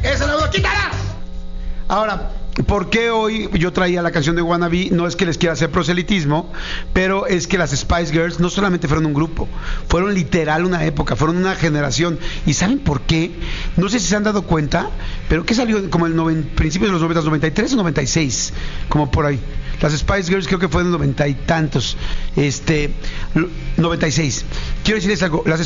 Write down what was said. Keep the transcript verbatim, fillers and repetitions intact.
¡Esa la duda! ¡Quítala! Ahora, ¿por qué hoy yo traía la canción de Wannabe? No es que les quiera hacer proselitismo, pero es que las Spice Girls no solamente fueron un grupo, fueron literal una época, fueron una generación. ¿Y saben por qué? No sé si se han dado cuenta, pero ¿qué salió como el noven, principios de los noventa, noventa y tres o noventa y seis? Como por ahí. Las Spice Girls creo que fue en noventa y tantos. Este, noventa y seis. Quiero decirles algo, las